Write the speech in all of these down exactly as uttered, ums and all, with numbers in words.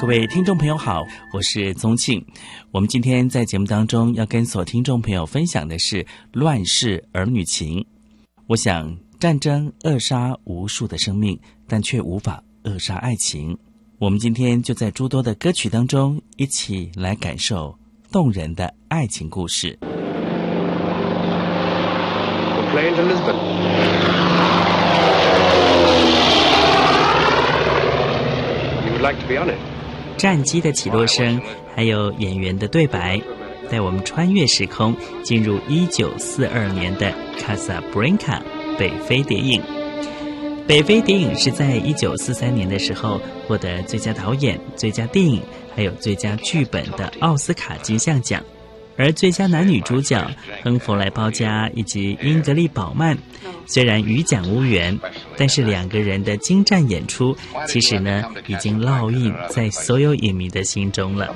各位听众朋友好，我是宗庆。我们今天在节目当中要跟所有听众朋友分享的是乱世儿女情。我想战争扼杀无数的生命，但却无法扼杀爱情。我们今天就在诸多的歌曲当中一起来感受动人的爱情故事。 We're playing to Lisbon. You would like to be on it? 战机的起落声，还有演员的对白，带我们穿越时空，进入一九四二年的卡萨布兰卡北非谍影。北非谍影是在一九四三年的时候获得最佳导演、最佳电影还有最佳剧本的奥斯卡金像奖，而最佳男女主角亨弗莱·鲍嘉以及英格丽·宝曼虽然与奖无缘，但是两个人的精湛演出其实呢已经烙印在所有影迷的心中了。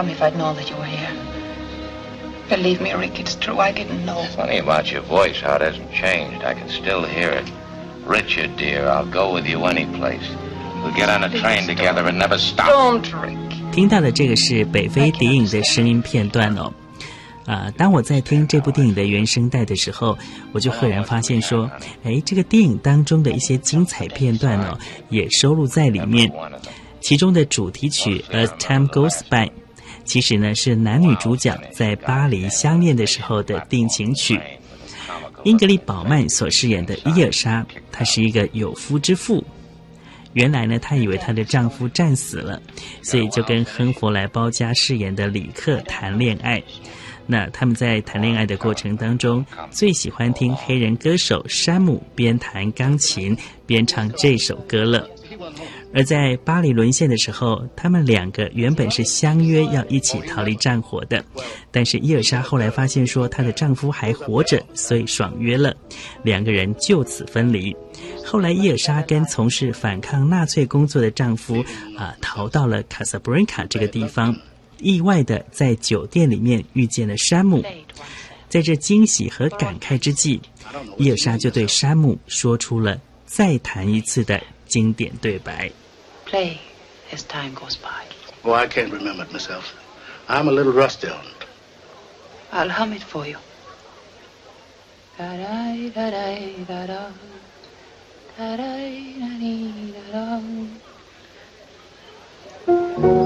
Believe me, Rick, it's true. I didn't know. Funny about your voice, how it hasn't changed. I can still hear it. Richard, dear, I'll go with you any place. We'll get on a train together and never stop. Don't, Rick. 听到的这个是北非谍影的声音片段哦。啊、呃，当我在听这部电影的原声带的时候，我就赫然发现说，哎，这个电影当中的一些精彩片段哦，也收录在里面。其中的主题曲《As Time Goes By》。其实呢，是男女主角在巴黎相恋的时候的定情曲。英格丽·宝曼所饰演的伊尔莎，她是一个有夫之妇。原来呢，她以为她的丈夫战死了，所以就跟亨弗莱·鲍嘉饰演的里克谈恋爱。那他们在谈恋爱的过程当中，最喜欢听黑人歌手山姆边弹钢琴边唱这首歌了。而在巴黎沦陷的时候，他们两个原本是相约要一起逃离战火的，但是伊尔莎后来发现说她的丈夫还活着，所以爽约了，两个人就此分离。后来伊尔莎跟从事反抗纳粹工作的丈夫啊、呃，逃到了卡萨布兰卡这个地方，意外的在酒店里面遇见了山姆。在这惊喜和感慨之际，伊尔莎就对山姆说出了再谈一次的经典对白。 Play as time goes by. Oh, I can't remember it myself. I'm a little rusty on it. I'll hum it for you. Da-da-da-da-da-da. Da-da-da-da-da-da.